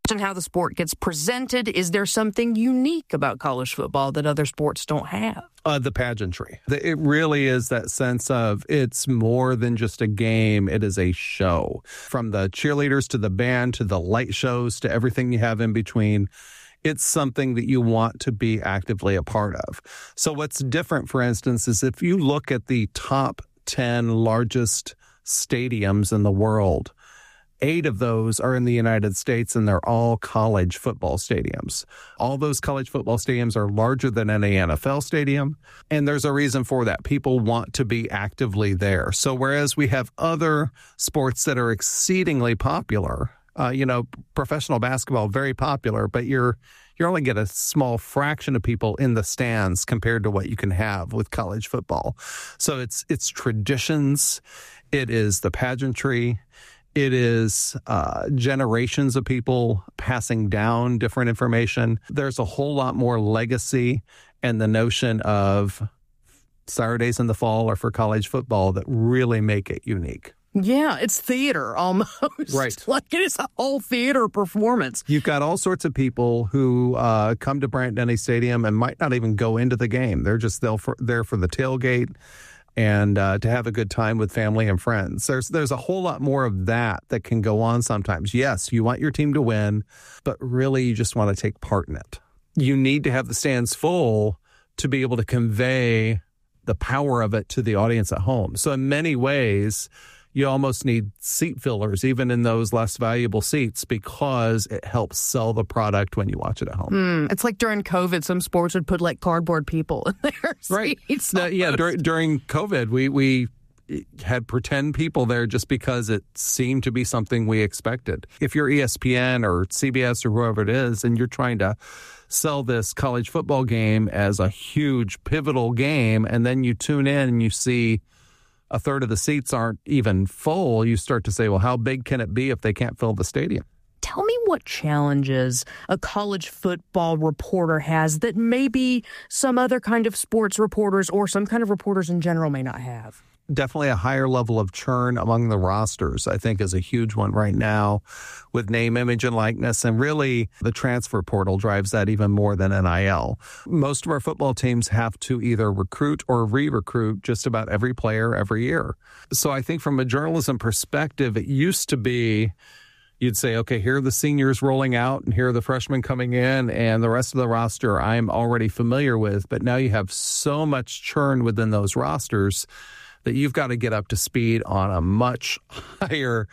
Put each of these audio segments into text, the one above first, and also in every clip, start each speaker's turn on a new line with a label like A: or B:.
A: and how the sport gets presented. Is there something unique about college football that other sports don't have?
B: The pageantry. It really is that sense of it's more than just a game. It is a show. From the cheerleaders to the band to the light shows to everything you have in between. It's something that you want to be actively a part of. So what's different, for instance, is if you look at the top 10 largest stadiums in the world, 8 of those are in the United States, and they're all college football stadiums. All those college football stadiums are larger than any NFL stadium, and there's a reason for that. People want to be actively there. So whereas we have other sports that are exceedingly popular, professional basketball, very popular, but you're only get a small fraction of people in the stands compared to what you can have with college football. So it's traditions, it is the pageantry, it is generations of people passing down different information. There's a whole lot more legacy and the notion of Saturdays in the fall or for college football that really make it unique.
A: Yeah, it's theater almost.
B: Right.
A: Like it is a whole theater performance.
B: You've got all sorts of people who come to Bryant-Denny Stadium and might not even go into the game. They're just there for the tailgate and to have a good time with family and friends. There's a whole lot more of that can go on sometimes. Yes, you want your team to win, but really you just want to take part in it. You need to have the stands full to be able to convey the power of it to the audience at home. So in many ways, you almost need seat fillers, even in those less valuable seats, because it helps sell the product when you watch it at home.
A: It's like during COVID, some sports would put like cardboard people in their seats.
B: Right. During COVID, we had pretend people there just because it seemed to be something we expected. If you're ESPN or CBS or whoever it is, and you're trying to sell this college football game as a huge pivotal game, and then you tune in and you see a third of the seats aren't even full, you start to say, well, how big can it be if they can't fill the stadium?
A: Tell me what challenges a college football reporter has that maybe some other kind of sports reporters or some kind of reporters in general may not have.
B: Definitely a higher level of churn among the rosters, I think, is a huge one right now with name, image, and likeness. And really, the transfer portal drives that even more than NIL. Most of our football teams have to either recruit or re-recruit just about every player every year. So I think from a journalism perspective, it used to be you'd say, okay, here are the seniors rolling out and here are the freshmen coming in and the rest of the roster I'm already familiar with. But now you have so much churn within those rosters that you've got to get up to speed on a much higher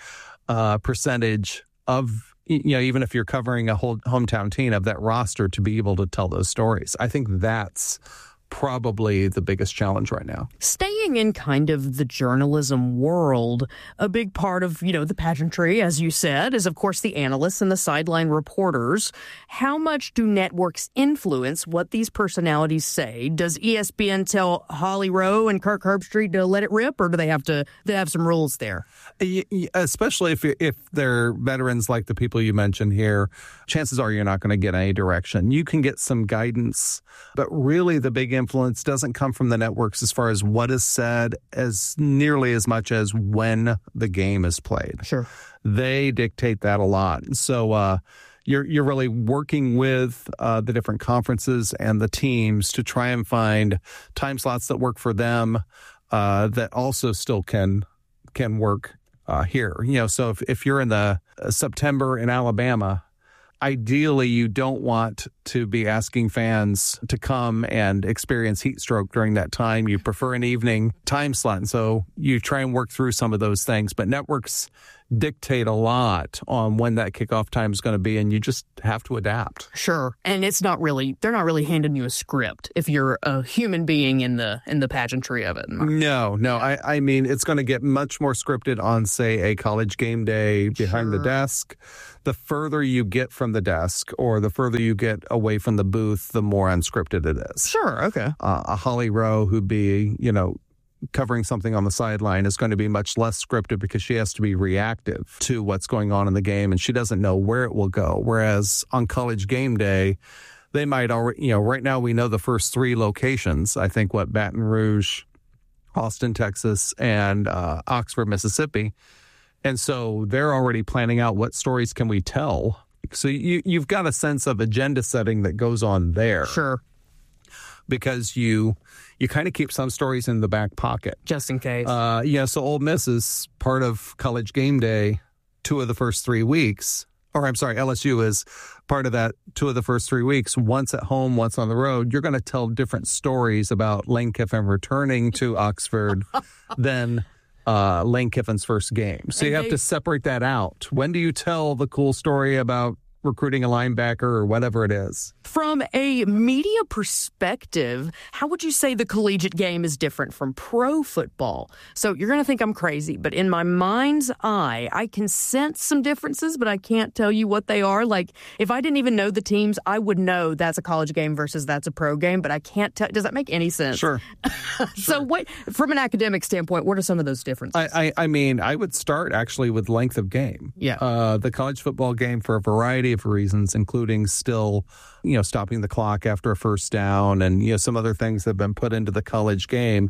B: percentage of, even if you're covering a whole hometown team of that roster to be able to tell those stories. I think that's probably the biggest challenge right now.
A: Staying in kind of the journalism world, a big part of, the pageantry, as you said, is, of course, the analysts and the sideline reporters. How much do networks influence what these personalities say? Does ESPN tell Holly Rowe and Kirk Herbstreit to let it rip, or do they have some rules there?
B: Especially if they're veterans like the people you mentioned here, chances are you're not going to get any direction. You can get some guidance, but really the big influence doesn't come from the networks as far as what is said as nearly as much as when the game is played.
A: Sure.
B: They dictate that a lot. So you're really working with the different conferences and the teams to try and find time slots that work for them that also still can work here. So if you're in the September in Alabama, ideally, you don't want to be asking fans to come and experience heat stroke during that time. You prefer an evening time slot. And so you try and work through some of those things. But networks dictate a lot on when that kickoff time is going to be, and you just have to adapt.
A: Sure. And they're not really handing you a script if you're a human being in the pageantry of it.
B: No. I mean, it's going to get much more scripted on, say, a college game day behind the desk. The further you get from the desk or the further you get away from the booth, the more unscripted it is.
A: Sure. Okay.
B: A Holly Rowe who'd be, covering something on the sideline is going to be much less scripted because she has to be reactive to what's going on in the game and she doesn't know where it will go. Whereas on college game day, they might already, right now we know the first 3 locations. I think Baton Rouge, Austin, Texas, and Oxford, Mississippi. And so they're already planning out what stories can we tell week. So you've got a sense of agenda setting that goes on there.
A: Sure.
B: Because you kind of keep some stories in the back pocket.
A: Just in case.
B: So Ole Miss is part of College Game Day 2 of the first 3 weeks. Or I'm sorry, LSU is part of that 2 of the first 3 weeks, once at home, once on the road. You're going to tell different stories about Lane Kiffin returning to Oxford than Lane Kiffin's first game. So you have to separate that out. When do you tell the cool story about recruiting a linebacker or whatever it is?
A: From a media perspective, how would you say the collegiate game is different from pro football? So you're going to think I'm crazy, but in my mind's eye, I can sense some differences, but I can't tell you what they are. Like, if I didn't even know the teams, I would know that's a college game versus that's a pro game, but I can't tell. Does that make any sense?
B: Sure.
A: So what, from an academic standpoint, what are some of those differences?
B: I mean, I would start actually with length of game.
A: Yeah.
B: The college football game, for a variety of reasons, including still, stopping the clock after a first down and, some other things that have been put into the college game,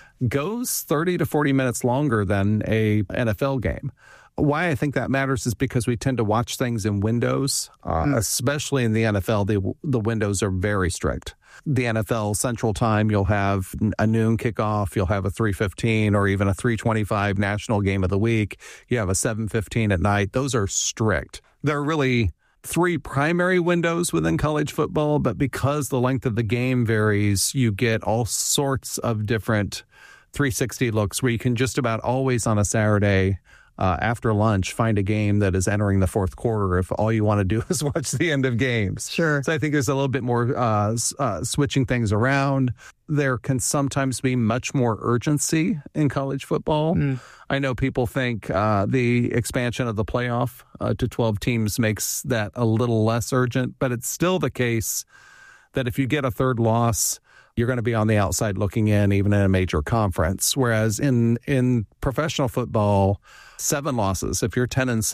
B: goes 30 to 40 minutes longer than a NFL game. Why I think that matters is because we tend to watch things in windows, especially in the NFL. The windows are very strict. The NFL Central Time, you'll have a noon kickoff, you'll have a 3:15 or even a 3:25 national game of the week. You have a 7:15 at night. Those are strict. There are really 3 primary windows within college football, but because the length of the game varies, you get all sorts of different 360 looks where you can just about always on a Saturday after lunch find a game that is entering the fourth quarter if all you want to do is watch the end of games.
A: Sure.
B: So I think there's a little bit more switching things around. There can sometimes be much more urgency in college football. I know people think the expansion of the playoff to 12 teams makes that a little less urgent, but it's still the case that if you get a third loss, you're going to be on the outside looking in, even in a major conference. Whereas in professional football, 7 losses, if you're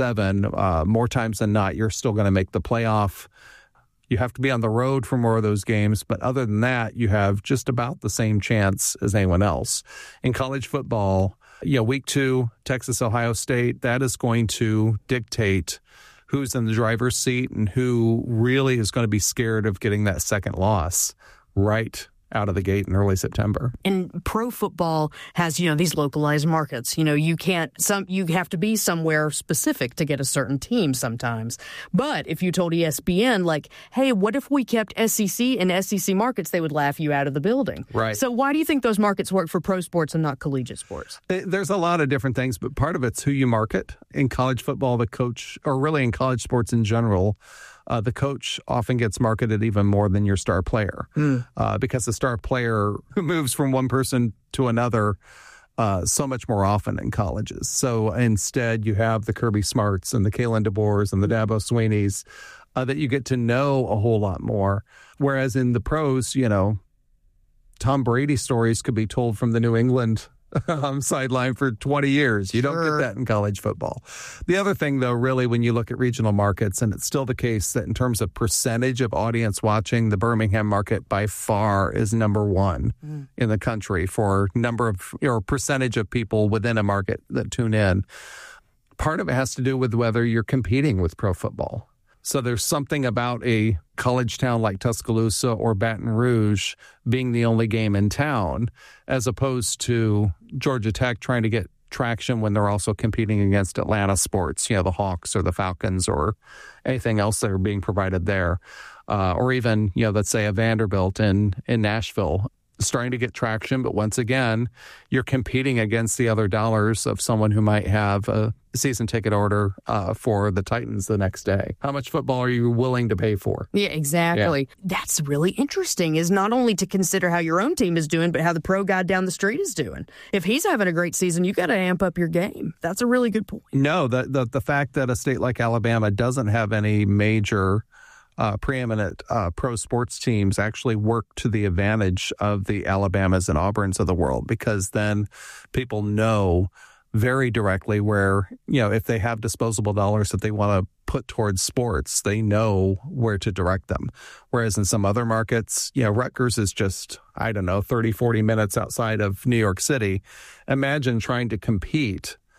B: 10-7, more times than not, you're still going to make the playoff. You have to be on the road for more of those games, but other than that, you have just about the same chance as anyone else. In college football, week 2, Texas, Ohio State, that is going to dictate who's in the driver's seat and who really is going to be scared of getting that second loss right out of the gate in early September.
A: And pro football has, these localized markets. You have to be somewhere specific to get a certain team sometimes. But if you told ESPN, like, hey, what if we kept SEC in SEC markets, they would laugh you out of the building.
B: Right.
A: So why do you think those markets work for pro sports and not collegiate sports?
B: There's a lot of different things, but part of it's who you market. In college football, the coach, or really in college sports in general, the coach often gets marketed even more than your star player because the star player moves from one person to another so much more often in colleges. So instead, you have the Kirby Smarts and the Kalen DeBoers and the Dabo Sweeneys that you get to know a whole lot more. Whereas in the pros, Tom Brady stories could be told from the New England sideline for 20 years. You don't get that in college football. The other thing, though, really, when you look at regional markets, and it's still the case that in terms of percentage of audience watching, the Birmingham market by far is number 1 in the country for number of or percentage of people within a market that tune in. Part of it has to do with whether you're competing with pro football. So there's something about a college town like Tuscaloosa or Baton Rouge being the only game in town, as opposed to Georgia Tech trying to get traction when they're also competing against Atlanta sports, the Hawks or the Falcons or anything else that are being provided there. Or even, let's say a Vanderbilt in Nashville starting to get traction. But once again, you're competing against the other dollars of someone who might have a season ticket order for the Titans the next day. How much football are you willing to pay for?
A: Yeah, exactly. Yeah. That's really interesting, is not only to consider how your own team is doing, but how the pro guy down the street is doing. If he's having a great season, you got to amp up your game. That's a really good point.
B: No, the fact that a state like Alabama doesn't have any major preeminent pro sports teams actually work to the advantage of the Alabamas and Auburns of the world, because then people know very directly where, if they have disposable dollars that they want to put towards sports, they know where to direct them. Whereas in some other markets, Rutgers is just, 30, 40 minutes outside of New York City. Imagine trying to compete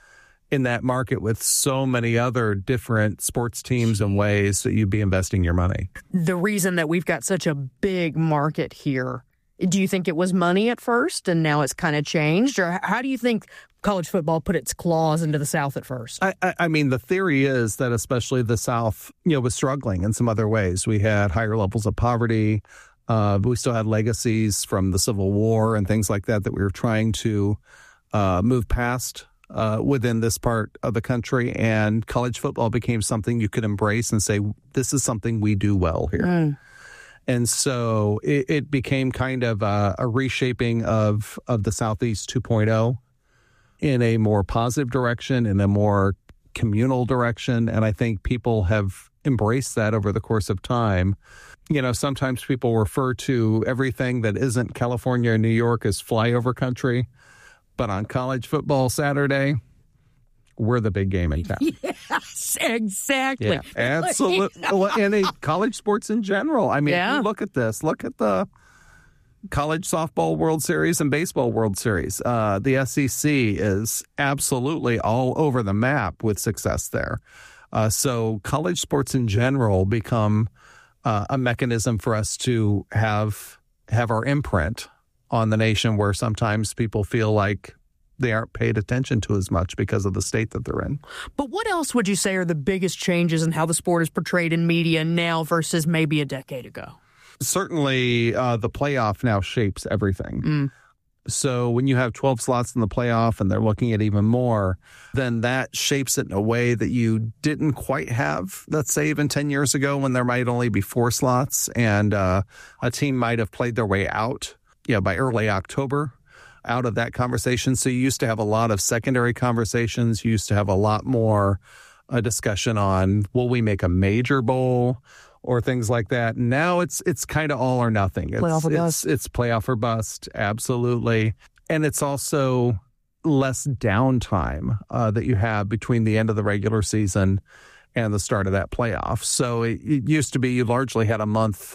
B: in that market with so many other different sports teams and ways that you'd be investing your money.
A: The reason that we've got such a big market here, do you think it was money at first and now it's kind of changed? Or how do you think college football put its claws into the South at first?
B: I mean, the theory is that especially the South, was struggling in some other ways. We had higher levels of poverty. We still had legacies from the Civil War and things like that we were trying to move past within this part of the country, and college football became something you could embrace and say, this is something we do well here. And so it became kind of a reshaping of the Southeast 2.0 in a more positive direction, in a more communal direction. And I think people have embraced that over the course of time. Sometimes people refer to everything that isn't California or New York as flyover country. But on college football Saturday, we're the big game in town.
A: Yes, exactly.
B: Yeah, absolutely. And college sports in general. I mean, if you look at this. Look at the college softball World Series and baseball World Series. The SEC is absolutely all over the map with success there. So college sports in general become a mechanism for us to have our imprint on the nation, where sometimes people feel like they aren't paid attention to as much because of the state that they're in.
A: But what else would you say are the biggest changes in how the sport is portrayed in media now versus maybe a decade ago?
B: Certainly, the playoff now shapes everything. So when you have 12 slots in the playoff and they're looking at even more, then that shapes it in a way that you didn't quite have, let's say, even 10 years ago, when there might only be 4 slots and a team might have played their way out by early October out of that conversation. So you used to have a lot of secondary conversations. You used to have a lot more discussion on, will we make a major bowl or things like that? Now it's kind of all or nothing.
A: Playoff or bust.
B: It's playoff or bust, absolutely. And it's also less downtime that you have between the end of the regular season and the start of that playoff. So it used to be you largely had a month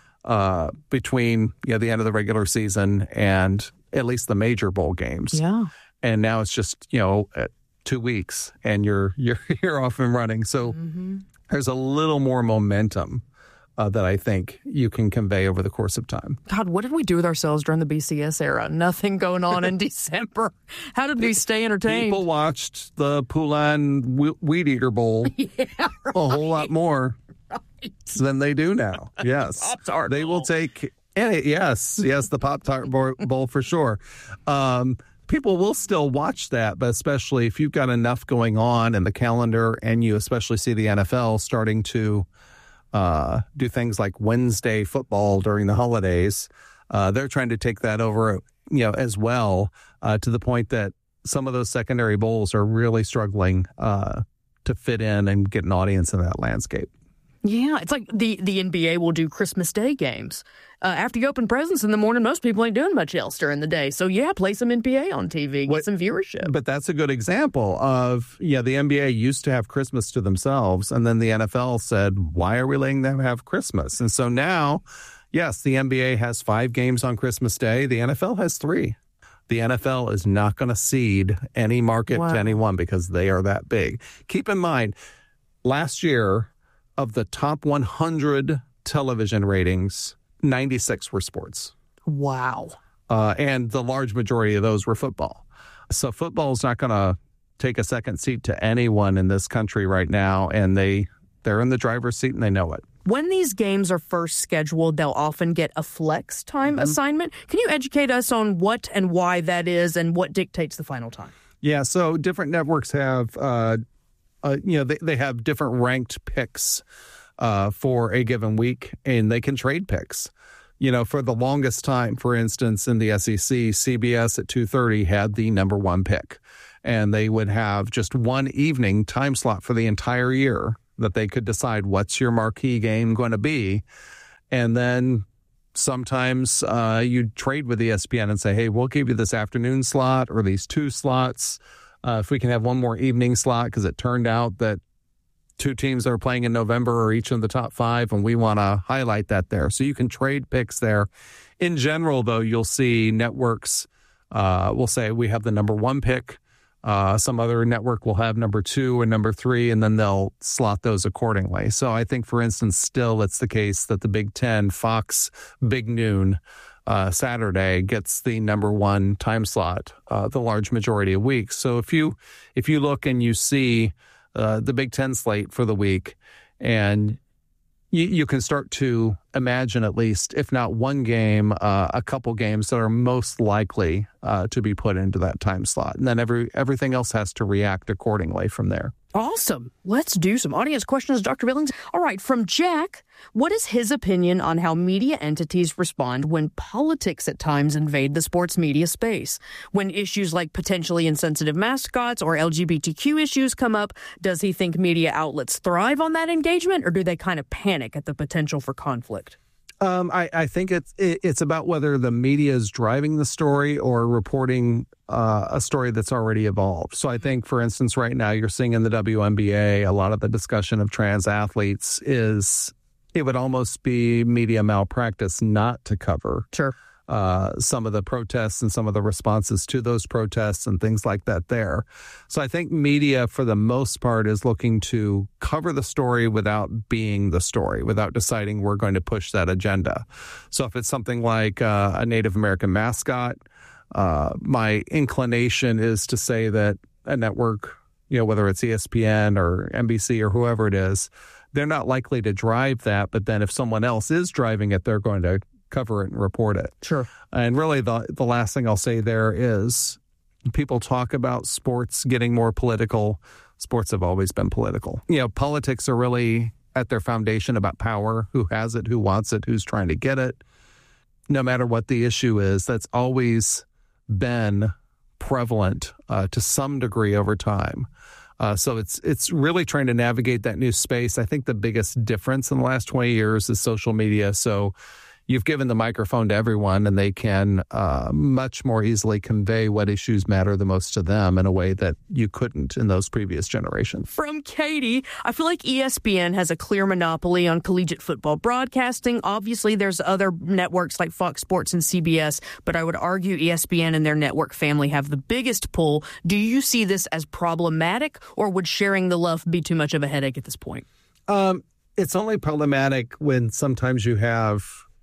B: between the end of the regular season and at least the major bowl games.
A: Yeah.
B: And now it's just 2 weeks and you're off and running. So there's a little more momentum that I think you can convey over the course of time.
A: God, what did we do with ourselves during the BCS era? Nothing going on in December. How did we stay entertained?
B: People watched the Poulan Weed Eater Bowl a whole lot more than they do now. Yes.
A: Pop-Tart
B: They will take... Yes, the Pop-Tart Bowl for sure. People will still watch that, but especially if you've got enough going on in the calendar and you especially see the NFL starting to do things like Wednesday football during the holidays, they're trying to take that over, as well, to the point that some of those secondary bowls are really struggling to fit in and get an audience in that landscape.
A: Yeah, it's like the NBA will do Christmas Day games. After you open presents in the morning, most people ain't doing much else during the day. So, play some NBA on TV, get some viewership.
B: But that's a good example of, the NBA used to have Christmas to themselves, and then the NFL said, why are we letting them have Christmas? And so now, yes, the NBA has 5 games on Christmas Day. The NFL has 3. The NFL is not going to cede any market to anyone because they are that big. Keep in mind, last year, of the top 100 television ratings, 96 were sports.
A: Wow.
B: And the large majority of those were football. So football is not going to take a second seat to anyone in this country right now, and they're in the driver's seat and they know it.
A: When these games are first scheduled, they'll often get a flex time assignment. Can you educate us on what and why that is and what dictates the final time?
B: Yeah, so different networks have they have different ranked picks for a given week, and they can trade picks. For the longest time, for instance, in the SEC, CBS at 2:30 had the number 1 pick, and they would have just one evening time slot for the entire year that they could decide what's your marquee game going to be. And then sometimes you'd trade with ESPN and say, hey, we'll give you this afternoon slot or these 2 slots. If we can have one more evening slot, because it turned out that 2 teams that are playing in November are each in the top 5, and we want to highlight that there. So you can trade picks there. In general, though, you'll see networks will say we have the number 1 pick Some other network will have number 2 and number 3, and then they'll slot those accordingly. So I think, for instance, still it's the case that the Big Ten, Fox, Big Noon, Saturday gets the number 1 time slot, the large majority of weeks. So if you look and you see the Big Ten slate for the week, and you can start to imagine, at least, if not one game, a couple games that are most likely to be put into that time slot. And then everything else has to react accordingly from there.
A: Awesome. Let's do some audience questions, Dr. Billings. All right, from Jack, what is his opinion on how media entities respond when politics at times invade the sports media space? When issues like potentially insensitive mascots or LGBTQ issues come up, does he think media outlets thrive on that engagement, or do they kind of panic at the potential for conflict?
B: I think it's about whether the media is driving the story or reporting a story that's already evolved. So I think, for instance, right now you're seeing in the WNBA, a lot of the discussion of trans athletes it would almost be media malpractice not to cover some of the protests and some of the responses to those protests and things like that there. So I think media, for the most part, is looking to cover the story without being the story, without deciding we're going to push that agenda. So if it's something like a Native American mascot, my inclination is to say that a network, whether it's ESPN or NBC or whoever it is, they're not likely to drive that. But then if someone else is driving it, they're going to cover it and report it.
A: Sure.
B: And really the last thing I'll say there is people talk about sports getting more political. Sports have always been political. Politics are really at their foundation about power, who has it, who wants it, who's trying to get it. No matter what the issue is, that's always been prevalent to some degree over time. So it's really trying to navigate that new space. I think the biggest difference in the last 20 years is social media. So you've given the microphone to everyone, and they can much more easily convey what issues matter the most to them in a way that you couldn't in those previous generations.
A: From Katie, I feel like ESPN has a clear monopoly on collegiate football broadcasting. Obviously, there's other networks like Fox Sports and CBS, but I would argue ESPN and their network family have the biggest pull. Do you see this as problematic, or would sharing the love be too much of a headache at this point?
B: It's only problematic when sometimes you have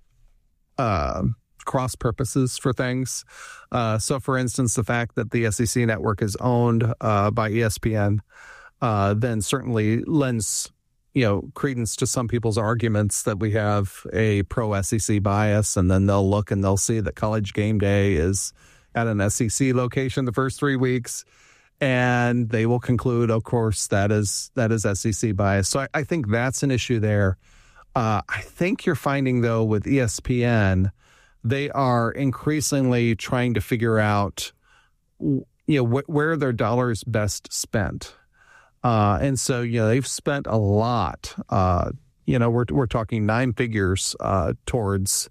B: cross purposes for things. So, for instance, the fact that the SEC network is owned by ESPN then certainly lends credence to some people's arguments that we have a pro-SEC bias, and then they'll look and they'll see that College Game Day is at an SEC location the first 3 weeks, and they will conclude, of course, that is SEC bias. So I think that's an issue there. I think you're finding, though, with ESPN, they are increasingly trying to figure out, where their dollars best spent. And so, they've spent a lot. We're talking 9 figures towards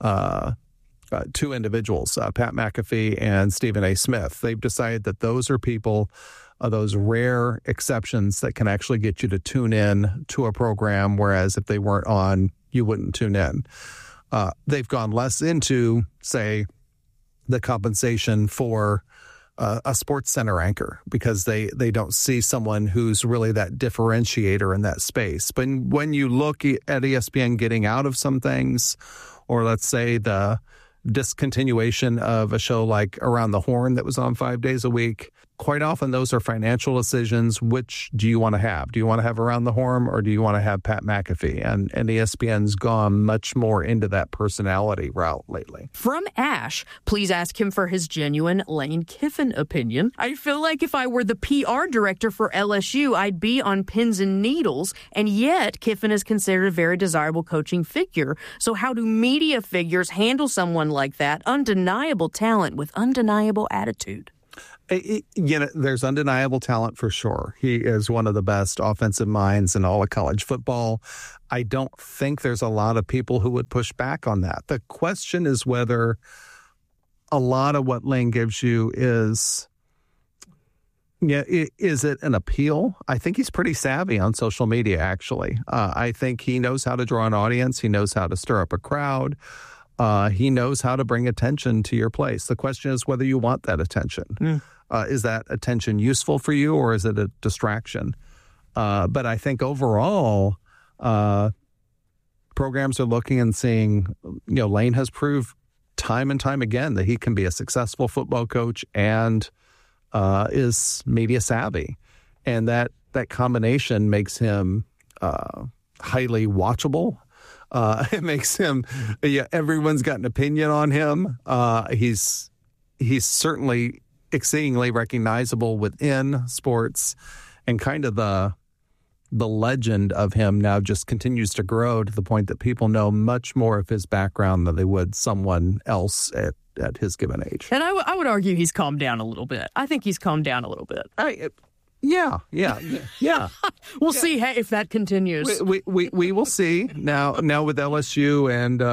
B: 2 individuals, Pat McAfee and Stephen A. Smith. They've decided that those are people, those rare exceptions that can actually get you to tune in to a program, whereas if they weren't on, you wouldn't tune in. They've gone less into, say, the compensation for a Sports Center anchor, because they don't see someone who's really that differentiator in that space. But when you look at ESPN getting out of some things, or let's say the discontinuation of a show like Around the Horn that was on 5 days a week, quite often those are financial decisions. Which do you want to have? Do you want to have Around the Horn, or do you want to have Pat McAfee? And ESPN's gone much more into that personality route lately.
A: From Ash, please ask him for his genuine Lane Kiffin opinion. I feel like if I were the PR director for LSU, I'd be on pins and needles, and yet Kiffin is considered a very desirable coaching figure. So how do media figures handle someone like that? Undeniable talent with undeniable attitude.
B: There's undeniable talent for sure. He is one of the best offensive minds in all of college football. I don't think there's a lot of people who would push back on that. The question is whether a lot of what Lane gives you is it an appeal? I think he's pretty savvy on social media, actually. I think he knows how to draw an audience. He knows how to stir up a crowd. He knows how to bring attention to your place. The question is whether you want that attention. Is that attention useful for you, or is it a distraction? But I think overall, programs are looking and seeing, Lane has proved time and time again that he can be a successful football coach and is media savvy. And that combination makes him highly watchable. It makes him, everyone's got an opinion on him. He's certainly exceedingly recognizable within sports, and kind of the legend of him now just continues to grow to the point that people know much more of his background than they would someone else at his given age.
A: And I would argue he's calmed down a little bit. I think he's calmed down a little bit.
B: Yeah.
A: We'll see if that continues.
B: We will see now with LSU,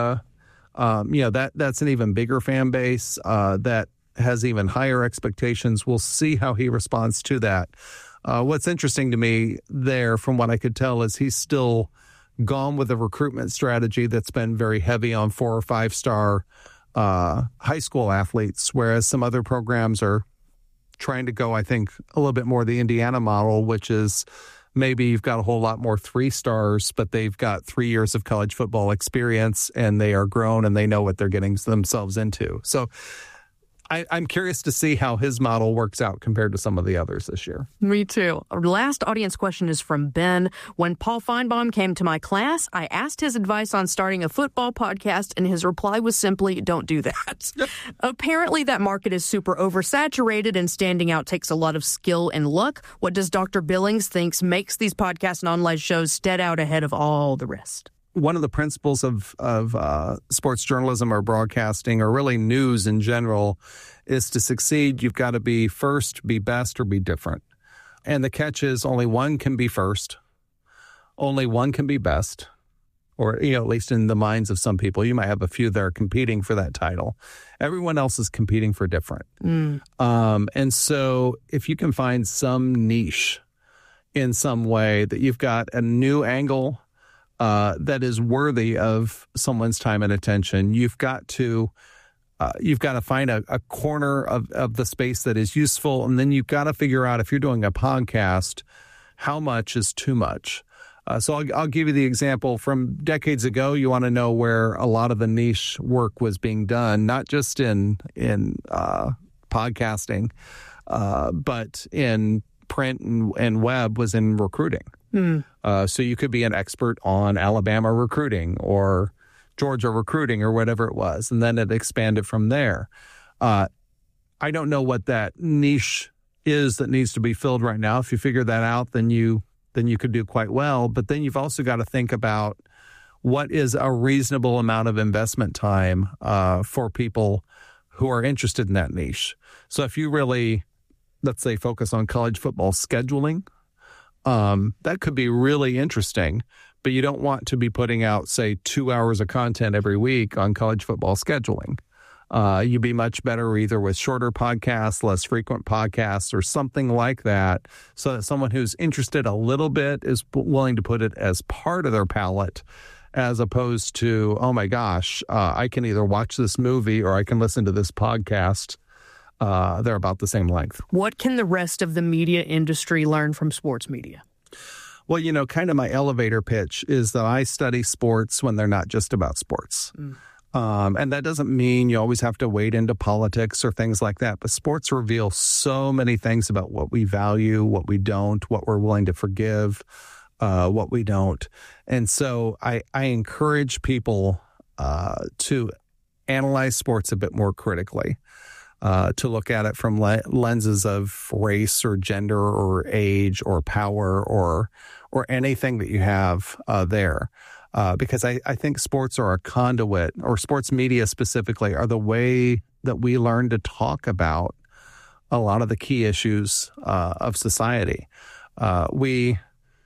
B: and that's an even bigger fan base that has even higher expectations. We'll see how he responds to that. What's interesting to me there, from what I could tell, is he's still gone with a recruitment strategy that's been very heavy on 4 or 5 star high school athletes, whereas some other programs are trying to go, I think, a little bit more the Indiana model, which is maybe you've got a whole lot more 3 stars, but they've got 3 years of college football experience and they are grown and they know what they're getting themselves into. So I'm curious to see how his model works out compared to some of the others this year.
A: Me too. Our last audience question is from Ben. When Paul Feinbaum came to my class, I asked his advice on starting a football podcast, and his reply was simply, don't do that. Apparently, that market is super oversaturated, and standing out takes a lot of skill and luck. What does Dr. Billings think makes these podcasts and online shows stand out ahead of all the rest?
B: One of the principles of sports journalism or broadcasting, or really news in general, is to succeed, you've got to be first, be best, or be different. And the catch is only one can be first, only one can be best, or at least in the minds of some people. You might have a few that are competing for that title. Everyone else is competing for different. And so if you can find some niche in some way that you've got a new angle that is worthy of someone's time and attention, you've got to find a corner of the space that is useful, and then you've got to figure out, if you're doing a podcast, how much is too much. So I'll give you the example from decades ago. You want to know where a lot of the niche work was being done, not just in podcasting, but in print and web, was in recruiting. So you could be an expert on Alabama recruiting or Georgia recruiting or whatever it was, and then it expanded from there. I don't know what that niche is that needs to be filled right now. If you figure that out, then you could do quite well. But then you've also got to think about what is a reasonable amount of investment time for people who are interested in that niche. So if you really, let's say, focus on college football scheduling, that could be really interesting, but you don't want to be putting out, say, 2 hours of content every week on college football scheduling. You'd be much better either with shorter podcasts, less frequent podcasts, or something like that, so that someone who's interested a little bit is willing to put it as part of their palette, as opposed to, oh my gosh, I can either watch this movie or I can listen to this podcast. They're about the same length.
A: What can the rest of the media industry learn from sports media?
B: Well, kind of my elevator pitch is that I study sports when they're not just about sports. And that doesn't mean you always have to wade into politics or things like that. But sports reveal so many things about what we value, what we don't, what we're willing to forgive, what we don't. And so I encourage people to analyze sports a bit more critically. To look at it from lenses of race or gender or age or power or anything that you have there. Because I think sports are a conduit, or sports media specifically, are the way that we learn to talk about a lot of the key issues of society. We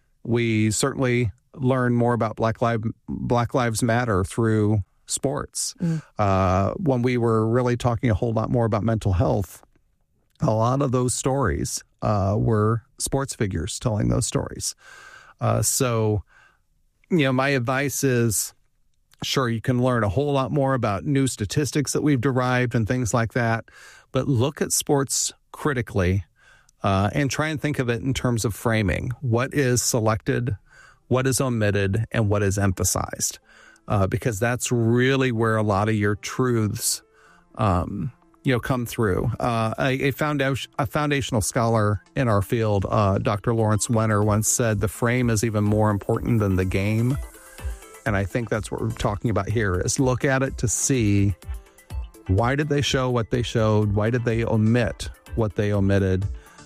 B: certainly learn more about Black Lives Matter through sports. When we were really talking a whole lot more about mental health, a lot of those stories were sports figures telling those stories. So my advice is Sure, you can learn a whole lot more about new statistics that we've derived and things like that, but look at sports critically and try and think of it in terms of framing. What is selected, what is omitted, and what is emphasized? Because that's really where a lot of your truths come through. A foundational scholar in our field, Dr. Lawrence Wenner, once said, the frame is even more important than the game. And I think that's what we're talking about here, is look at it to see, why did they show what they showed? Why did they omit what they omitted?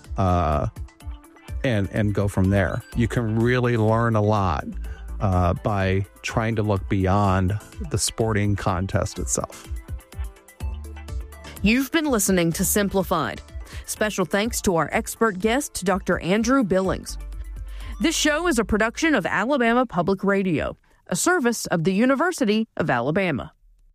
B: And go from there. You can really learn a lot by trying to look beyond the sporting contest itself.
A: You've been listening to Simplified. Special thanks to our expert guest, Dr. Andrew Billings. This show is a production of Alabama Public Radio, a service of the University of Alabama.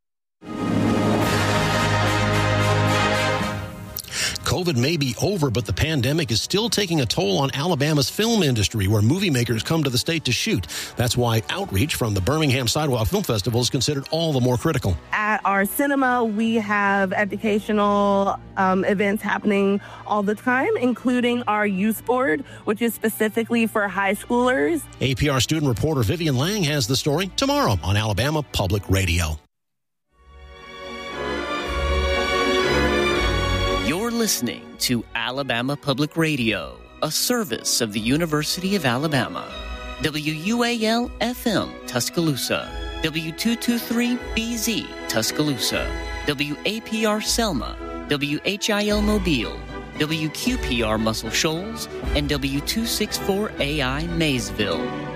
C: COVID may be over, but the pandemic is still taking a toll on Alabama's film industry, where movie makers come to the state to shoot. That's why outreach from the Birmingham Sidewalk Film Festival is considered all the more critical.
D: At our cinema, we have educational events happening all the time, including our youth board, which is specifically for high schoolers.
C: APR student reporter Vivian Lang has the story tomorrow on Alabama Public Radio.
E: You're listening to Alabama Public Radio, a service of the University of Alabama. WUAL-FM Tuscaloosa, W223BZ Tuscaloosa, WAPR Selma, WHIL Mobile, WQPR Muscle Shoals, and W264AI Maysville.